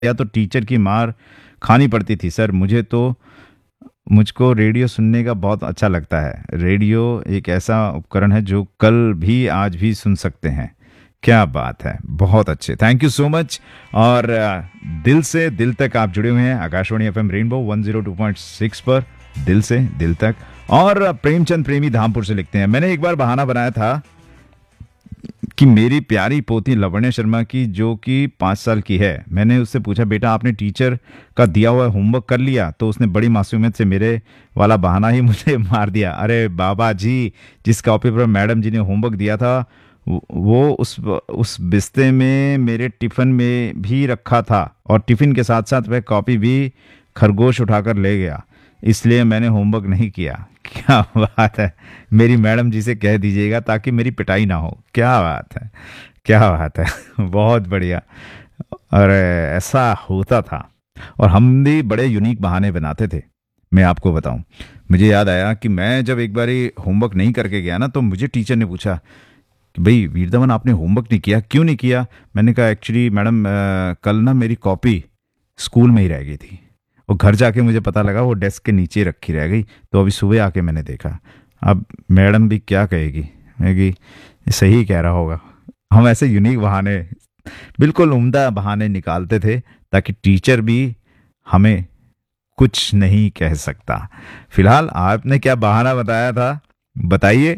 या तो टीचर की मार खानी पड़ती थी सर। मुझको रेडियो सुनने का बहुत अच्छा लगता है। रेडियो एक ऐसा उपकरण है जो कल भी आज भी सुन सकते हैं। क्या बात है, बहुत अच्छे, थैंक यू सो मच। और दिल से दिल तक आप जुड़े हुए हैं आकाशवाणी एफएम रेनबो 102.6 पर, दिल से दिल तक। और प्रेमचंद प्रेमी धामपुर से लिखते हैं, मैंने एक बार बहाना बनाया था कि मेरी प्यारी पोती लवण्य शर्मा की, जो कि 5 साल की है, मैंने उससे पूछा बेटा आपने टीचर का दिया हुआ होमवर्क कर लिया? तो उसने बड़ी मासूमियत से मेरे वाला बहाना ही मुझे मार दिया। अरे बाबा जी, जिस कॉपी पर मैडम जी ने होमवर्क दिया था वो उस बिस्ते में मेरे टिफिन में भी रखा था, और टिफिन के साथ साथ वह कॉपी भी खरगोश उठाकर ले गया, इसलिए मैंने होमवर्क नहीं किया। क्या बात है, मेरी मैडम जी से कह दीजिएगा ताकि मेरी पिटाई ना हो। क्या बात है, क्या बात है। बहुत बढ़िया। और ऐसा होता था, और हम भी बड़े यूनिक बहाने बनाते थे। मैं आपको बताऊं, मुझे याद आया कि मैं जब एक बारी होमवर्क नहीं करके गया ना, तो मुझे टीचर ने पूछा कि भाई वीर धवन आपने होमवर्क नहीं किया, क्यों नहीं किया? मैंने कहा एक्चुअली मैडम कल ना मेरी कॉपी स्कूल में ही रह गई थी, और घर जाके मुझे पता लगा वो डेस्क के नीचे रखी रह गई, तो अभी सुबह आके मैंने देखा। अब मैडम भी क्या कहेगी, कहेगी सही कह रहा होगा। हम ऐसे यूनिक बहाने, बिल्कुल उम्दा बहाने निकालते थे ताकि टीचर भी हमें कुछ नहीं कह सकता। फिलहाल आपने क्या बहाना बताया था, बताइए।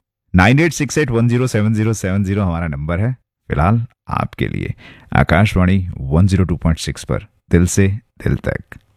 9868107070 हमारा नंबर है फिलहाल आपके लिए। आकाशवाणी 102.6 पर, दिल से दिल तक।